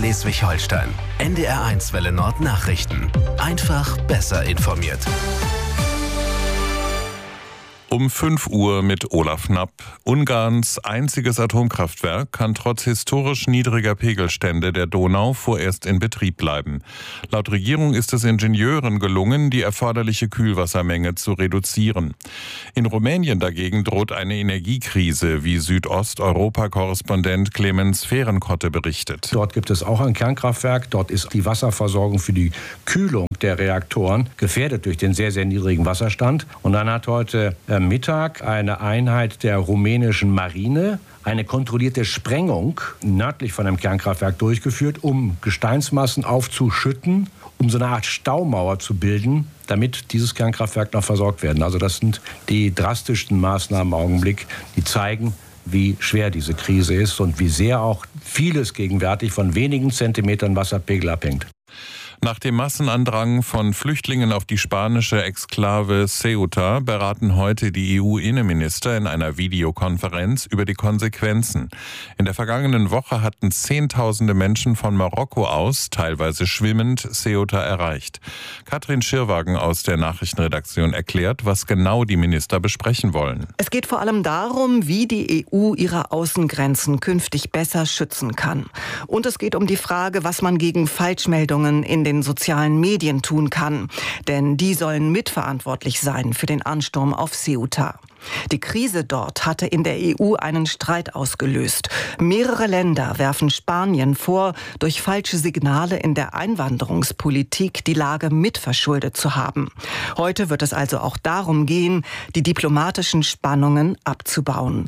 Schleswig-Holstein. NDR1 Welle Nord Nachrichten. Einfach besser informiert. Um 5 Uhr mit Olaf Knapp. Ungarns einziges Atomkraftwerk kann trotz historisch niedriger Pegelstände der Donau vorerst in Betrieb bleiben. Laut Regierung ist es Ingenieuren gelungen, die erforderliche Kühlwassermenge zu reduzieren. In Rumänien dagegen droht eine Energiekrise, wie Südosteuropa-Korrespondent Clemens Fehrenkotte berichtet. Dort gibt es auch ein Kernkraftwerk. Dort ist die Wasserversorgung für die Kühlung der Reaktoren gefährdet durch den sehr, sehr niedrigen Wasserstand. Und dann hat heute Mittag eine Einheit der rumänischen Marine eine kontrollierte Sprengung nördlich von einem Kernkraftwerk durchgeführt, um Gesteinsmassen aufzuschütten, um so eine Art Staumauer zu bilden, damit dieses Kernkraftwerk noch versorgt werden. Also das sind die drastischsten Maßnahmen im Augenblick, die zeigen, wie schwer diese Krise ist und wie sehr auch vieles gegenwärtig von wenigen Zentimetern Wasserpegel abhängt. Nach dem Massenandrang von Flüchtlingen auf die spanische Exklave Ceuta beraten heute die EU-Innenminister in einer Videokonferenz über die Konsequenzen. In der vergangenen Woche hatten Zehntausende Menschen von Marokko aus, teilweise schwimmend, Ceuta erreicht. Katrin Schirwagen aus der Nachrichtenredaktion erklärt, was genau die Minister besprechen wollen. Es geht vor allem darum, wie die EU ihre Außengrenzen künftig besser schützen kann. Und es geht um die Frage, was man gegen Falschmeldungen in den sozialen Medien tun kann. Denn die sollen mitverantwortlich sein für den Ansturm auf Ceuta. Die Krise dort hatte in der EU einen Streit ausgelöst. Mehrere Länder werfen Spanien vor, durch falsche Signale in der Einwanderungspolitik die Lage mitverschuldet zu haben. Heute wird es also auch darum gehen, die diplomatischen Spannungen abzubauen.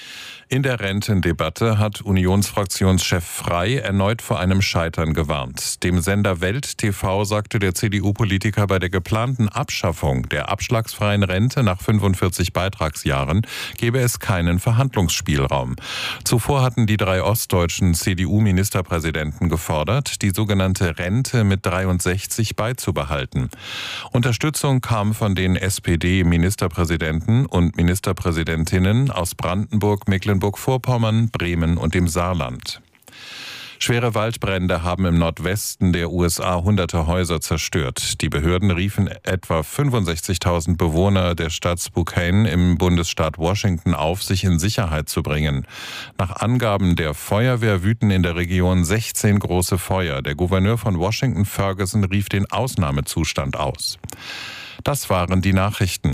In der Rentendebatte hat Unionsfraktionschef Frey erneut vor einem Scheitern gewarnt. Dem Sender Welt TV sagte der CDU-Politiker, bei der geplanten Abschaffung der abschlagsfreien Rente nach 45 Beitragsjahren gebe es keinen Verhandlungsspielraum. Zuvor hatten die 3 ostdeutschen CDU-Ministerpräsidenten gefordert, die sogenannte Rente mit 63 beizubehalten. Unterstützung kam von den SPD-Ministerpräsidenten und Ministerpräsidentinnen aus Brandenburg, Mecklenburg-Vorpommern, Bremen und dem Saarland. Schwere Waldbrände haben im Nordwesten der USA hunderte Häuser zerstört. Die Behörden riefen etwa 65.000 Bewohner der Stadt Spokane im Bundesstaat Washington auf, sich in Sicherheit zu bringen. Nach Angaben der Feuerwehr wüten in der Region 16 große Feuer. Der Gouverneur von Washington, Ferguson, rief den Ausnahmezustand aus. Das waren die Nachrichten.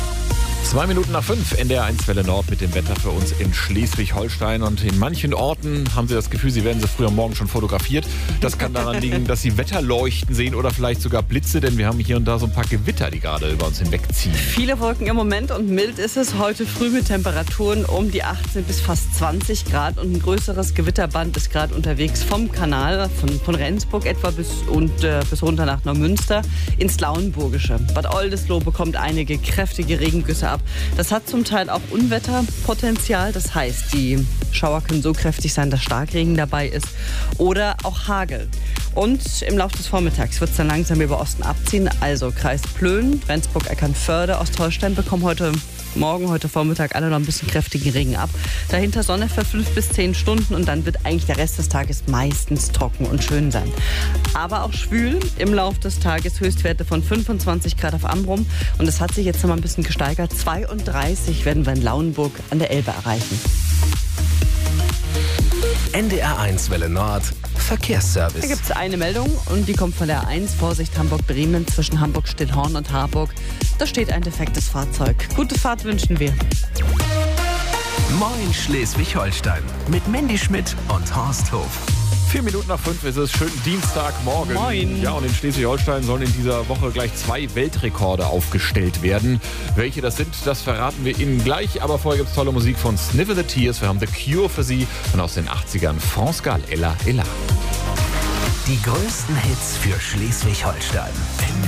2 Minuten nach 5, NDR1 Welle Nord mit dem Wetter für uns in Schleswig-Holstein. Und in manchen Orten haben Sie das Gefühl, Sie werden früh am Morgen schon fotografiert. Das kann daran liegen, dass Sie Wetterleuchten sehen oder vielleicht sogar Blitze, denn wir haben hier und da so ein paar Gewitter, die gerade über uns hinwegziehen. Viele Wolken im Moment und mild ist es heute früh mit Temperaturen um die 18 bis fast 20 Grad. Und ein größeres Gewitterband ist gerade unterwegs vom Kanal, von Rendsburg etwa bis runter nach Neumünster ins Lauenburgische. Bad Oldesloe bekommt einige kräftige Regengüsse ab. Das hat zum Teil auch Unwetterpotenzial. Das heißt, die Schauer können so kräftig sein, dass Starkregen dabei ist oder auch Hagel. Und im Laufe des Vormittags wird es dann langsam über Osten abziehen. Also Kreis Plön, Rendsburg, Eckernförde, Ostholstein bekommen heute Vormittag alle noch ein bisschen kräftigen Regen ab. Dahinter Sonne für 5 bis 10 Stunden und dann wird eigentlich der Rest des Tages meistens trocken und schön sein. Aber auch schwül im Laufe des Tages, Höchstwerte von 25 Grad auf Amrum und es hat sich jetzt noch mal ein bisschen gesteigert. 32 werden wir in Lauenburg an der Elbe erreichen. NDR1 Welle Nord Verkehrsservice. Da gibt es eine Meldung und die kommt von der A1. Vorsicht Hamburg-Bremen zwischen Hamburg-Stillhorn und Harburg. Da steht ein defektes Fahrzeug. Gute Fahrt wünschen wir. Moin Schleswig-Holstein mit Mandy Schmidt und Horst Hof. 4 Minuten nach 5 ist es, schönen Dienstagmorgen. Moin. Ja, und in Schleswig-Holstein sollen in dieser Woche gleich 2 Weltrekorde aufgestellt werden. Welche das sind, das verraten wir Ihnen gleich. Aber vorher gibt es tolle Musik von Sniff the Tears. Wir haben The Cure für Sie und aus den 80ern France Gall, Ella, Ella. Die größten Hits für Schleswig-Holstein.